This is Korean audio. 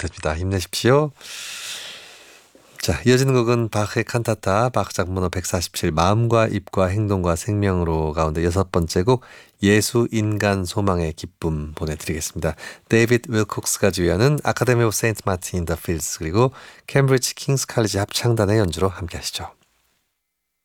됩니다. 힘내십시오. 자, 이어지는 곡은 바흐의 칸타타 바흐 번호 147 마음과 입과 행동과 생명으로 가운데 여섯 번째 곡 예수 인간 소망의 기쁨 보내드리겠습니다. 데이비드 윌콕스가 주연은 아카데미 오브 세인트 마틴 인 더 필즈 그리고 캠브리지 킹스 칼리지 합창단의 연주로 함께 하시죠.